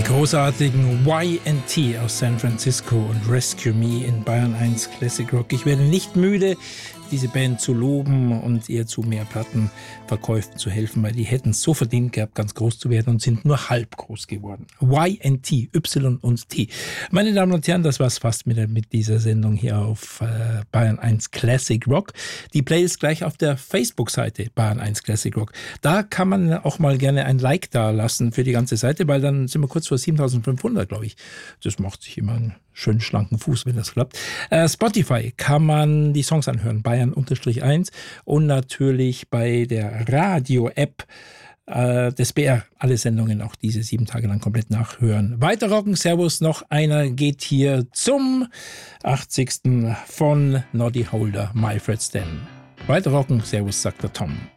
Großartigen Y&T aus San Francisco und Rescue Me in Bayern 1 Classic Rock. Ich werde nicht müde, diese Band zu loben und ihr zu mehr Plattenverkäufen zu helfen, weil die hätten es so verdient gehabt, ganz groß zu werden und sind nur halb groß geworden. Y&T, Y und T. Meine Damen und Herren, das war's fast mit dieser Sendung hier auf Bayern 1 Classic Rock. Die Playlist gleich auf der Facebook-Seite Bayern 1 Classic Rock. Da kann man auch mal gerne ein Like da lassen für die ganze Seite, weil dann sind wir kurz vor 7.500, glaube ich. Das macht sich immer einen schönen schlanken Fuß, wenn das klappt. Spotify kann man die Songs anhören, Bayern-1 und natürlich bei der Radio-App des BR alle Sendungen auch diese 7 Tage lang komplett nachhören. Weiter rocken, Servus, noch einer geht hier zum 80. von Noddy Holder, My Fred Stan. Weiter rocken, Servus, sagt der Tom.